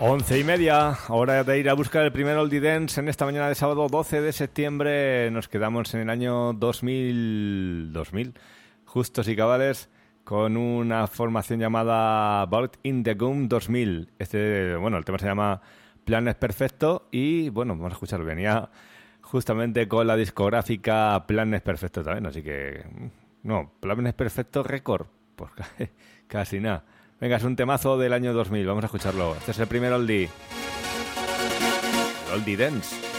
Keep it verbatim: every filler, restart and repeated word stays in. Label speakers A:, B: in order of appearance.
A: Once y media, hora de ir a buscar el primer Oldie Dance en esta mañana de sábado doce de septiembre. Nos quedamos en el año dos mil, dos mil, justos y cabales, con una formación llamada Ballad in the Gum dos mil. Este, bueno, el tema se llama Planes Perfecto y, bueno, vamos a escucharlo. Venía justamente con la discográfica Planes Perfecto también, así que, no, Planes Perfecto Record, pues casi nada. Venga, es un temazo del año dos mil, vamos a escucharlo. Este es el primer oldie. El Oldie Dance.